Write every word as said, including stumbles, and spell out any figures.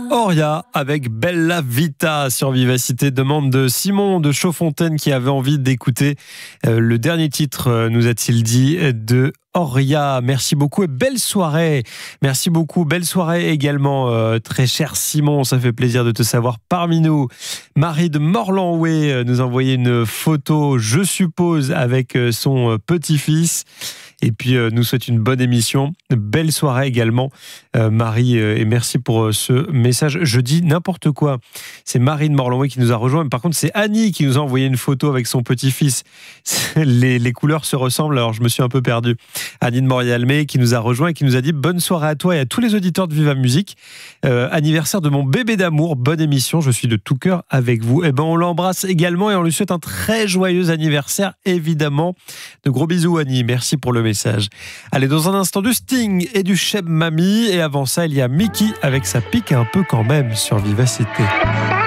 Oria avec Bella Vita sur Vivacité, demande de Simon de Chaudfontaine qui avait envie d'écouter euh, le dernier titre, euh, nous a-t-il dit, de Oria. Merci beaucoup et belle soirée. Merci beaucoup, belle soirée également, euh, très cher Simon, ça fait plaisir de te savoir parmi nous. Marie de Morlanoué euh, nous a envoyé une photo, je suppose, avec euh, son euh, petit-fils. Et puis, euh, nous souhaite une bonne émission. Belle soirée également, euh, Marie. Euh, et merci pour euh, ce message. Je dis n'importe quoi. C'est Marie de Morlanoué qui nous a rejoint. Mais par contre, c'est Annie qui nous a envoyé une photo avec son petit-fils. Les, les couleurs se ressemblent, alors je me suis un peu perdu. Annie de Morialmé qui nous a rejoint et qui nous a dit bonne soirée à toi et à tous les auditeurs de Viva Musique. Euh, anniversaire de mon bébé d'amour. Bonne émission. Je suis de tout cœur avec vous. Et ben, on l'embrasse également et on lui souhaite un très joyeux anniversaire, évidemment. De gros bisous, Annie. Merci pour le message. Allez, dans un instant du Sting et du Cheb Mami. Et avant ça, il y a Mickey avec sa pique un peu quand même sur Vivacité.